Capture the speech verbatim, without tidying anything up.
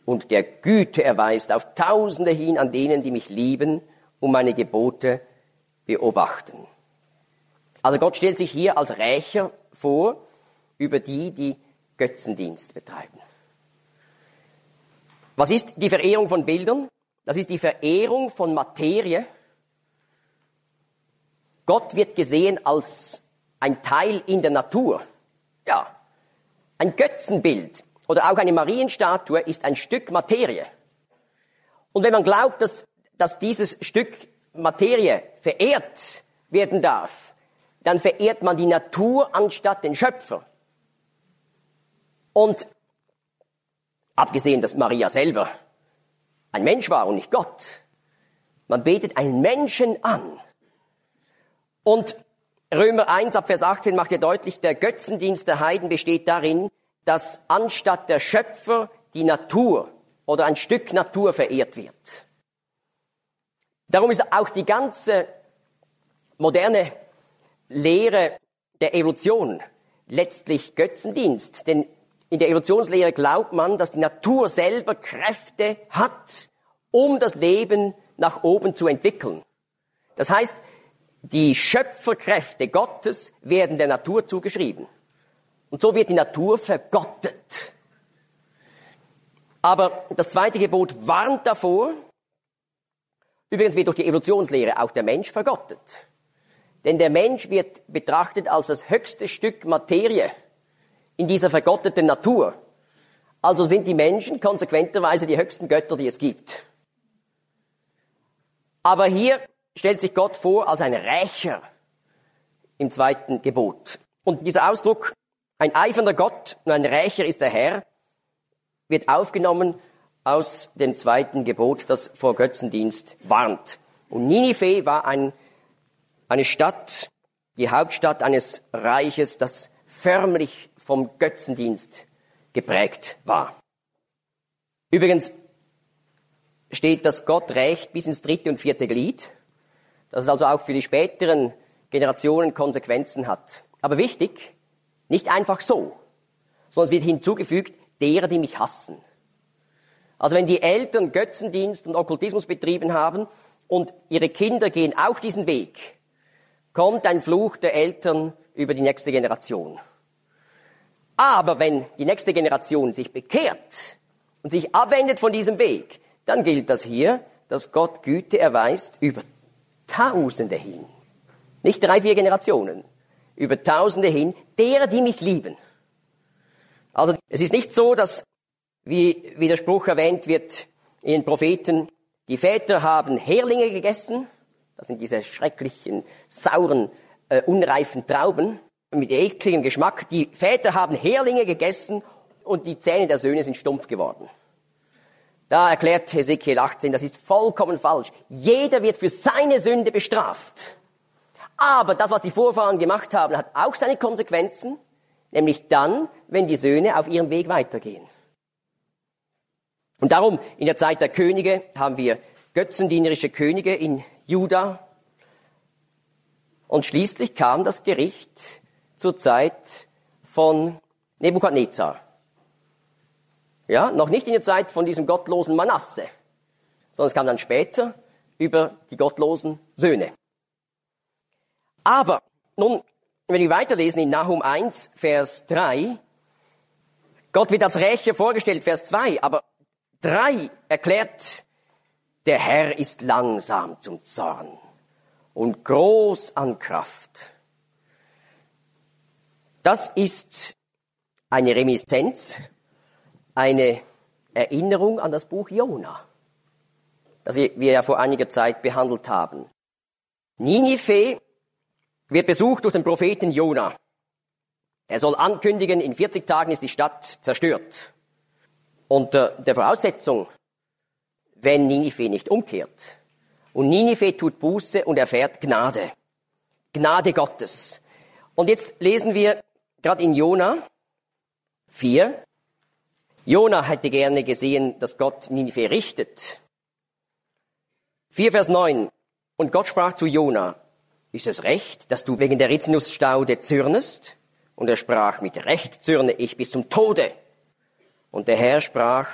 und der Güte erweist auf Tausende hin an denen, die mich lieben und meine Gebote beobachten. Also Gott stellt sich hier als Rächer vor über die, die Götzendienst betreiben. Was ist die Verehrung von Bildern? Das ist die Verehrung von Materie. Gott wird gesehen als ein Teil in der Natur. Ja, ein Götzenbild oder auch eine Marienstatue ist ein Stück Materie. Und wenn man glaubt, dass, dass dieses Stück Materie verehrt werden darf, dann verehrt man die Natur anstatt den Schöpfer. Und abgesehen, dass Maria selber ein Mensch war und nicht Gott, man betet einen Menschen an. Und Römer eins ab Vers achtzehn macht ja deutlich, der Götzendienst der Heiden besteht darin, dass anstatt der Schöpfer die Natur oder ein Stück Natur verehrt wird. Darum ist auch die ganze moderne Lehre der Evolution letztlich Götzendienst. Denn in der Evolutionslehre glaubt man, dass die Natur selber Kräfte hat, um das Leben nach oben zu entwickeln. Das heißt, die Schöpferkräfte Gottes werden der Natur zugeschrieben. Und so wird die Natur vergottet. Aber das zweite Gebot warnt davor. Übrigens wird durch die Evolutionslehre auch der Mensch vergottet. Denn der Mensch wird betrachtet als das höchste Stück Materie in dieser vergotteten Natur. Also sind die Menschen konsequenterweise die höchsten Götter, die es gibt. Aber hier stellt sich Gott vor als ein Rächer im zweiten Gebot. Und dieser Ausdruck, ein eifernder Gott und ein Rächer ist der Herr, wird aufgenommen aus dem zweiten Gebot, das vor Götzendienst warnt. Und Ninive war ein, eine Stadt, die Hauptstadt eines Reiches, das förmlich vom Götzendienst geprägt war. Übrigens steht, dass Gott rächt bis ins dritte und vierte Glied, dass es also auch für die späteren Generationen Konsequenzen hat. Aber wichtig, nicht einfach so, sondern es wird hinzugefügt, derer, die mich hassen. Also wenn die Eltern Götzendienst und Okkultismus betrieben haben und ihre Kinder gehen auch diesen Weg, kommt ein Fluch der Eltern über die nächste Generation. Aber wenn die nächste Generation sich bekehrt und sich abwendet von diesem Weg, dann gilt das hier, dass Gott Güte erweist über Tausende hin. Nicht drei, vier Generationen. Über Tausende hin, derer, die mich lieben. Also es ist nicht so, dass, wie, wie der Spruch erwähnt wird in den Propheten, die Väter haben Heringe gegessen, das sind diese schrecklichen, sauren, äh, unreifen Trauben mit ekligem Geschmack. Die Väter haben Heringe gegessen und die Zähne der Söhne sind stumpf geworden. Da erklärt Hesekiel achtzehn, das ist vollkommen falsch. Jeder wird für seine Sünde bestraft. Aber das, was die Vorfahren gemacht haben, hat auch seine Konsequenzen, nämlich dann, wenn die Söhne auf ihrem Weg weitergehen. Und darum, in der Zeit der Könige haben wir götzendienerische Könige in Juda. Und schließlich kam das Gericht zur Zeit von Nebukadnezar. Ja, noch nicht in der Zeit von diesem gottlosen Manasse, sondern es kam dann später über die gottlosen Söhne. Aber, nun, wenn wir weiterlesen in Nahum eins, Vers drei, Gott wird als Rächer vorgestellt, Vers zwei, aber drei erklärt, der Herr ist langsam zum Zorn und groß an Kraft. Das ist eine Reminiszenz, eine Erinnerung an das Buch Jona, das wir ja vor einiger Zeit behandelt haben. Ninive wird besucht durch den Propheten Jona. Er soll ankündigen, in vierzig Tagen ist die Stadt zerstört. Unter der Voraussetzung, wenn Ninive nicht umkehrt. Und Ninive tut Buße und erfährt Gnade. Gnade Gottes. Und jetzt lesen wir gerade in Jona vier. Jona hätte gerne gesehen, dass Gott Ninive richtet. vier Vers neun. Und Gott sprach zu Jona, ist es recht, dass du wegen der Rizinusstaude zürnest? Und er sprach, mit Recht zürne ich bis zum Tode. Und der Herr sprach,